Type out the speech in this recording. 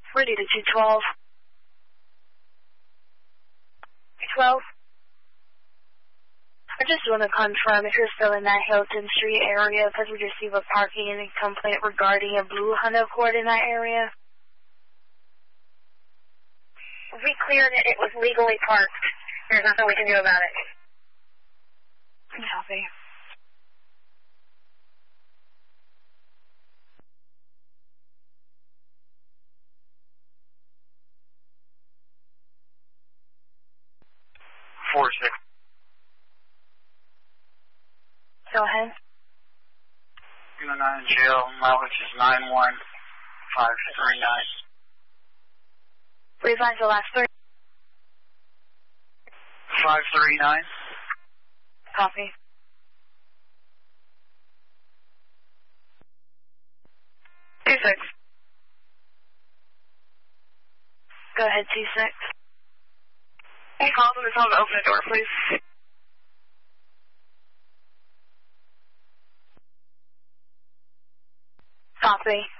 Ready to 212. 12. I just want to confirm if you're still in that Hilton Street area because we received a parking and complaint regarding a blue Honda Accord in that area. We cleared it. It was legally parked. There's nothing we can do about it. Copy. Six. Go ahead. 209 jail, mileage is 91539. Revise the last 3. 539. Copy. Two-six. Go ahead, 26. Hey, call them to tell them to open the door, please. Copy.